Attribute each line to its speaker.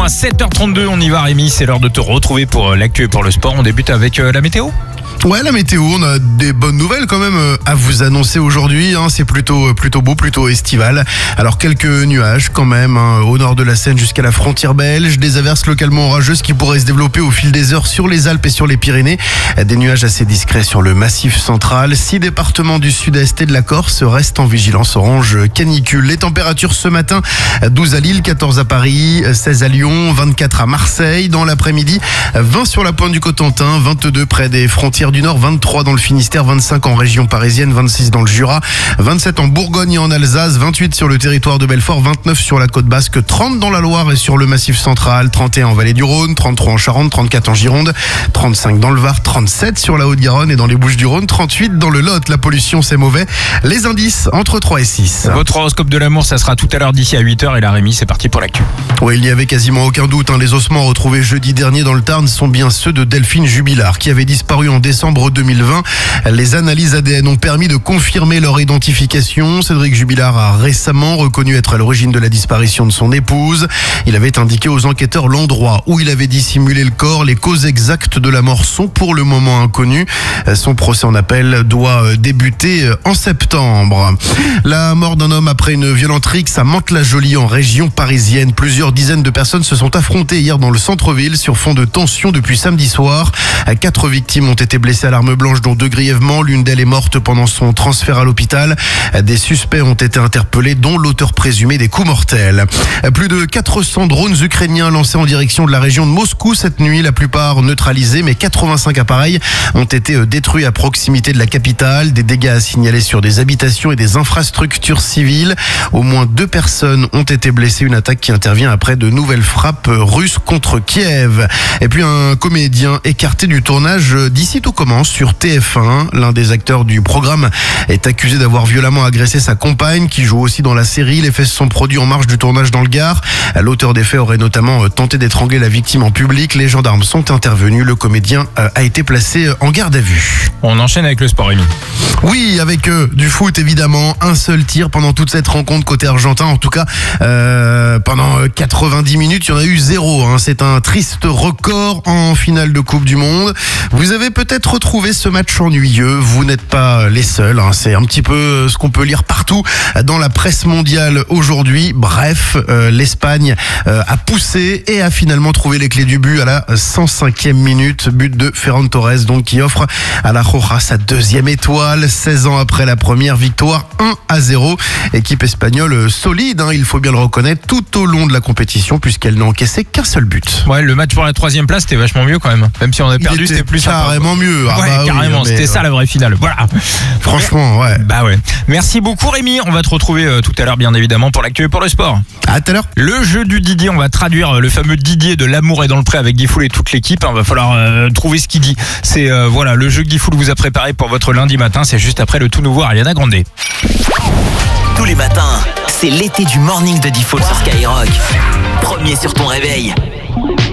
Speaker 1: 7h32, on y va Rémi, c'est l'heure de te retrouver pour l'actu et pour le sport. On débute avec la météo.
Speaker 2: Ouais, la météo, on a des bonnes nouvelles quand même à vous annoncer aujourd'hui. C'est plutôt beau, plutôt estival. Alors quelques nuages quand même au nord de la Seine jusqu'à la frontière belge. Des averses localement orageuses qui pourraient se développer au fil des heures sur les Alpes et sur les Pyrénées. Des nuages assez discrets sur le massif central. 6 départements du sud-est et de la Corse restent en vigilance orange canicule. Les températures ce matin, 12 à Lille, 14 à Paris, 16 à Lyon, 24 à Marseille. Dans l'après-midi, 20 sur la pointe du Cotentin, 22 près des frontières du Nord, 23 dans le Finistère, 25 en région parisienne, 26 dans le Jura, 27 en Bourgogne et en Alsace, 28 sur le territoire de Belfort, 29 sur la côte basque, 30 dans la Loire et sur le massif central, 31 en vallée du Rhône, 33 en Charente, 34 en Gironde, 35 dans le Var, 37 sur la Haute-Garonne et dans les Bouches-du-Rhône, 38 dans le Lot. La pollution, c'est mauvais. Les indices entre 3 et 6.
Speaker 1: Votre horoscope de l'amour, ça sera tout à l'heure d'ici à 8h et là Rémi, c'est parti pour l'actu.
Speaker 2: Oui, il n'y avait quasiment aucun doute. Les ossements retrouvés jeudi dernier dans le Tarn sont bien ceux de Delphine Jubilard, qui avait disparu en décembre 2020. Les analyses ADN ont permis de confirmer leur identification. Cédric Jubilard a récemment reconnu être à l'origine de la disparition de son épouse. Il avait indiqué aux enquêteurs l'endroit où il avait dissimulé le corps. Les causes exactes de la mort sont pour le moment inconnues. Son procès en appel doit débuter en septembre. La mort d'un homme après une violente rixe à Mantes-la-Jolie en région parisienne. Plusieurs dizaines de personnes se sont affrontées hier dans le centre-ville sur fond de tension depuis samedi soir. 4 victimes ont été blessées à l'arme blanche, dont 2 grièvement. L'une d'elles est morte pendant son transfert à l'hôpital. Des suspects ont été interpellés, dont l'auteur présumé des coups mortels. Plus de 400 drones ukrainiens lancés en direction de la région de Moscou cette nuit, la plupart neutralisés, mais 85 appareils ont été détruits à proximité de la capitale. Des dégâts à signaler sur des habitations et des infrastructures civiles. Au moins 2 personnes ont été blessées. Une attaque qui intervient après de nouvelles frappes russes contre Kiev. Et puis un comédien écarté du tournage d'Ici tout commence sur TF1. L'un des acteurs du programme est accusé d'avoir violemment agressé sa compagne, qui joue aussi dans la série. Les faits se sont produits en marge du tournage dans le Gard. L'auteur des faits aurait notamment tenté d'étrangler la victime en public. Les gendarmes sont intervenus. Le comédien a été placé en garde à vue.
Speaker 1: On enchaîne avec le sport Rémi.
Speaker 2: Oui, avec du foot évidemment. Un seul tir pendant toute cette rencontre côté argentin. En tout cas, pendant 90 minutes, il y en a eu 0. C'est un triste record en finale de Coupe du Monde. Vous avez peut-être retrouvé ce match ennuyeux. Vous n'êtes pas les seuls. C'est un petit peu ce qu'on peut lire partout dans la presse mondiale aujourd'hui. Bref, l'Espagne a poussé et a finalement trouvé les clés du but à la 105e minute. But de Ferran Torres, donc, qui offre à la Roja sa 2e étoile. 16 ans après la première victoire, 1-0. Équipe espagnole solide, il faut bien le reconnaître, tout au long de la compétition, puisqu'elle n'a encaissé qu'un seul but.
Speaker 1: Ouais, le match pour la 3e place, c'était vachement mieux quand même. Même si on a perdu, c'était plus
Speaker 2: carrément
Speaker 1: sympa.
Speaker 2: Mieux.
Speaker 1: Carrément, c'était ça la vraie finale. Voilà.
Speaker 2: Franchement, ouais.
Speaker 1: Bah ouais. Merci beaucoup Rémi. On va te retrouver tout à l'heure, bien évidemment, pour l'actu et pour le sport.
Speaker 2: À tout à l'heure.
Speaker 1: Le jeu du Didier, on va traduire le fameux Didier de L'amour est dans le pré avec Guy Foul et toute l'équipe. Va falloir trouver ce qu'il dit. C'est voilà, le jeu que Guy Foul vous a préparé pour votre lundi matin. C'est juste après le tout nouveau Ariana Grande.
Speaker 3: Tous les matins, c'est l'été du morning de Diffoul sur Skyrock. Premier sur ton réveil.